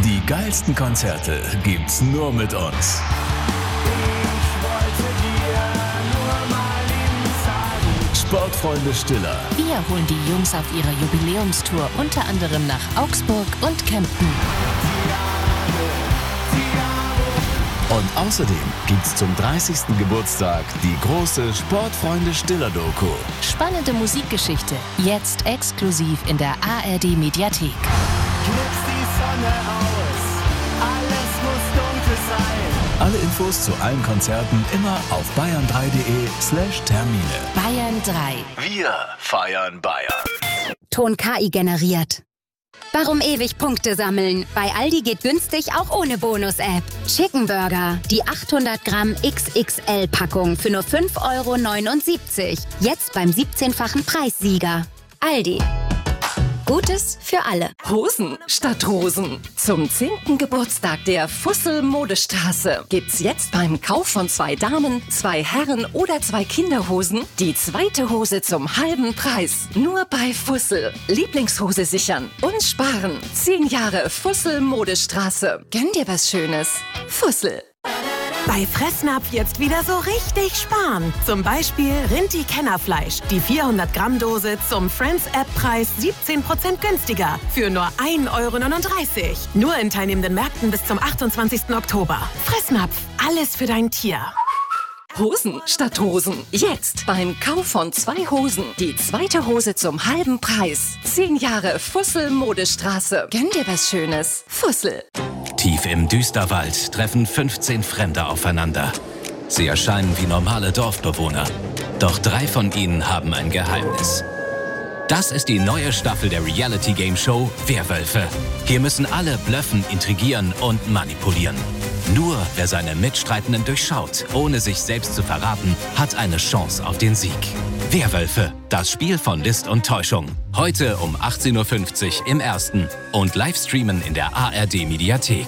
Die geilsten Konzerte gibt's nur mit uns. Sportfreunde Stiller. Wir holen die Jungs auf ihrer Jubiläumstour unter anderem nach Augsburg und Kempten. Und außerdem gibt's zum 30. Geburtstag die große Sportfreunde Stiller Doku. Spannende Musikgeschichte, jetzt exklusiv in der ARD-Mediathek. Knipst die Sonne aus, alles muss dunkel sein. Alle Infos zu allen Konzerten immer auf bayern3.de/Termine. Bayern 3. Wir feiern Bayern. Ton KI generiert. Warum ewig Punkte sammeln? Bei Aldi geht günstig auch ohne Bonus-App. Chicken Burger, die 800 Gramm XXL-Packung für nur 5,79 €. Jetzt beim 17-fachen Preissieger. Aldi. Gutes für alle. Hosen statt Rosen. Zum 10. Geburtstag der Fussel Modestraße gibt's jetzt beim Kauf von 2 Damen, 2 Herren oder 2 Kinderhosen die zweite Hose zum halben Preis. Nur bei Fussel. Lieblingshose sichern und sparen. 10 Jahre Fussel Modestraße. Gönn dir was Schönes. Fussel. Bei Fressnapf jetzt wieder so richtig sparen. Zum Beispiel Rinti-Kennerfleisch. Die 400 Gramm Dose zum Friends-App-Preis 17% günstiger. Für nur 1,39 €. Nur in teilnehmenden Märkten bis zum 28. Oktober. Fressnapf. Alles für dein Tier. Hosen statt Rosen. Jetzt beim Kauf von 2 Hosen die zweite Hose zum halben Preis. 10 Jahre Fussel Modestraße. Gönn dir was Schönes. Fussel. Tief im Düsterwald treffen 15 Fremde aufeinander. Sie erscheinen wie normale Dorfbewohner. Doch 3 von ihnen haben ein Geheimnis. Das ist die neue Staffel der Reality-Game-Show Werwölfe. Hier müssen alle blöffen, intrigieren und manipulieren. Nur wer seine Mitstreitenden durchschaut, ohne sich selbst zu verraten, hat eine Chance auf den Sieg. Werwölfe, das Spiel von List und Täuschung. Heute um 18:50 Uhr im Ersten und Livestreamen in der ARD-Mediathek.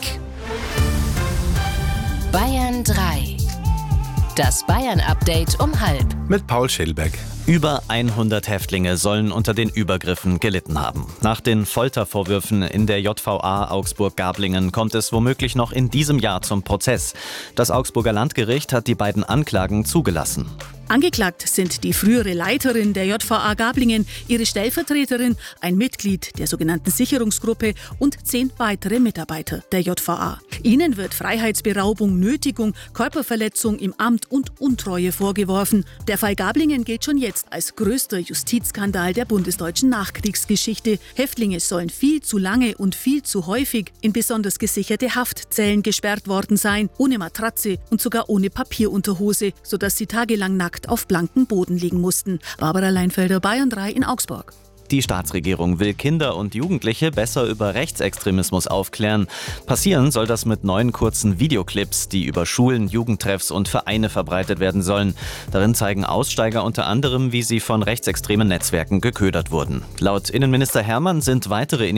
Bayern 3. Das Bayern-Update um 12:30. Mit Paul Schellbeck. Über 100 Häftlinge sollen unter den Übergriffen gelitten haben. Nach den Foltervorwürfen in der JVA Augsburg-Gablingen kommt es womöglich noch in diesem Jahr zum Prozess. Das Augsburger Landgericht hat die beiden Anklagen zugelassen. Angeklagt sind die frühere Leiterin der JVA Gablingen, ihre Stellvertreterin, ein Mitglied der sogenannten Sicherungsgruppe und 10 weitere Mitarbeiter der JVA. Ihnen wird Freiheitsberaubung, Nötigung, Körperverletzung im Amt und Untreue vorgeworfen. Der Fall Gablingen gilt schon jetzt als größter Justizskandal der bundesdeutschen Nachkriegsgeschichte. Häftlinge sollen viel zu lange und viel zu häufig in besonders gesicherte Haftzellen gesperrt worden sein, ohne Matratze und sogar ohne Papierunterhose, sodass sie tagelang nackt auf blankem Boden liegen mussten. Barbara Leinfelder, Bayern 3 in Augsburg. Die Staatsregierung will Kinder und Jugendliche besser über Rechtsextremismus aufklären. Passieren soll das mit 9 kurzen Videoclips, die über Schulen, Jugendtreffs und Vereine verbreitet werden sollen. Darin zeigen Aussteiger unter anderem, wie sie von rechtsextremen Netzwerken geködert wurden. Laut Innenminister Hermann sind weitere